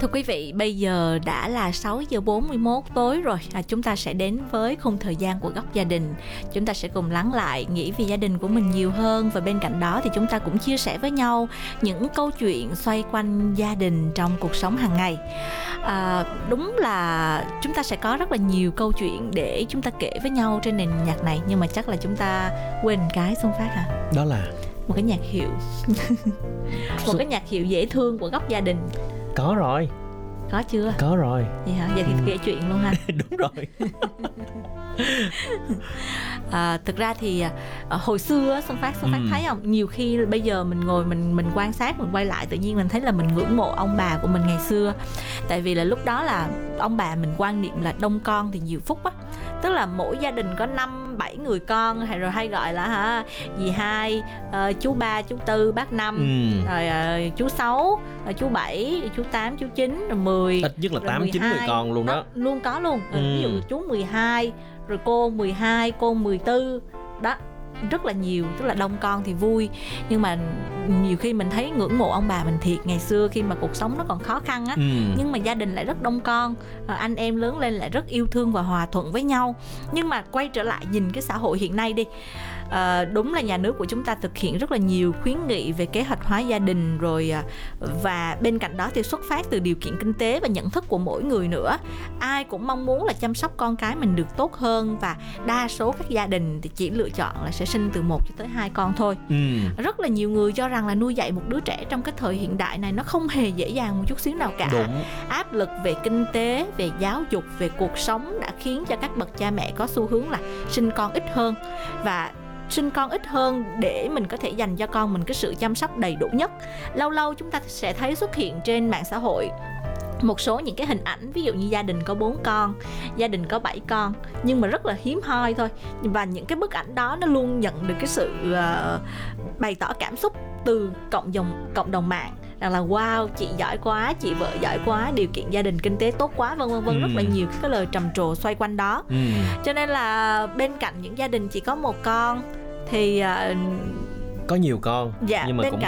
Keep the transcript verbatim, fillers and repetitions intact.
Thưa quý vị, bây giờ đã là sáu giờ bốn mươi mốt tối rồi. à, Chúng ta sẽ đến với khung thời gian của Góc Gia Đình. Chúng ta sẽ cùng lắng lại, nghĩ về gia đình của mình nhiều hơn. Và bên cạnh đó thì chúng ta cũng chia sẻ với nhau những câu chuyện xoay quanh gia đình trong cuộc sống hàng ngày. à, Đúng là chúng ta sẽ có rất là nhiều câu chuyện để chúng ta kể với nhau trên nền nhạc này. Nhưng mà chắc là chúng ta quên cái Xuân Phát hả? Đó là một cái nhạc hiệu một cái nhạc hiệu dễ thương của Góc Gia Đình. Có rồi. Có chưa? Có rồi. Vậy hả? Vậy thì ừ. kể chuyện luôn ha. Đúng rồi. à, Thực ra thì à, hồi xưa Xuân Phát Xuân Phát ừ. thấy không? Nhiều khi bây giờ mình ngồi mình mình quan sát, mình quay lại, tự nhiên mình thấy là mình ngưỡng mộ ông bà của mình ngày xưa. Tại vì là lúc đó là ông bà mình quan niệm là đông con thì nhiều phúc á. Tức là mỗi gia đình có năm bảy người con, hay rồi hay gọi là hả, dì hai, uh, chú ba, chú tư, bác năm, ừ. rồi uh, chú sáu, uh, chú bảy, chú tám, chú chín, rồi mười. Ít nhất là tám chín người con luôn đó. đó. Luôn có luôn. ừ. Ví dụ chú mười hai, rồi cô mười hai, cô mười bốn. Đó, rất là nhiều, tức là đông con thì vui. Nhưng mà nhiều khi mình thấy ngưỡng mộ ông bà mình thiệt. Ngày xưa khi mà cuộc sống nó còn khó khăn á, ừ. nhưng mà gia đình lại rất đông con, anh em lớn lên lại rất yêu thương và hòa thuận với nhau. Nhưng mà quay trở lại nhìn cái xã hội hiện nay đi, à, đúng là nhà nước của chúng ta thực hiện rất là nhiều khuyến nghị về kế hoạch hóa gia đình rồi, và bên cạnh đó thì xuất phát từ điều kiện kinh tế và nhận thức của mỗi người nữa. Ai cũng mong muốn là chăm sóc con cái mình được tốt hơn, và đa số các gia đình thì chỉ lựa chọn là sẽ sinh từ một cho tới hai con thôi. ừ. Rất là nhiều người cho rằng là nuôi dạy một đứa trẻ trong cái thời hiện đại này nó không hề dễ dàng một chút xíu nào cả. Đúng. Áp lực về kinh tế, về giáo dục, về cuộc sống đã khiến cho các bậc cha mẹ có xu hướng là sinh con ít hơn, và sinh con ít hơn để mình có thể dành cho con mình cái sự chăm sóc đầy đủ nhất. Lâu lâu chúng ta sẽ thấy xuất hiện trên mạng xã hội một số những cái hình ảnh, ví dụ như gia đình có bốn con, gia đình có bảy con, nhưng mà rất là hiếm hoi thôi. Và những cái bức ảnh đó nó luôn nhận được cái sự uh, bày tỏ cảm xúc từ cộng đồng cộng đồng mạng, rằng là wow, chị giỏi quá, chị vợ giỏi quá, điều kiện gia đình kinh tế tốt quá, vân vân vân. ừ. Rất là nhiều cái lời trầm trồ xoay quanh đó. ừ. Cho nên là bên cạnh những gia đình chỉ có một con thì uh, có nhiều con, dạ, nhưng mà cũng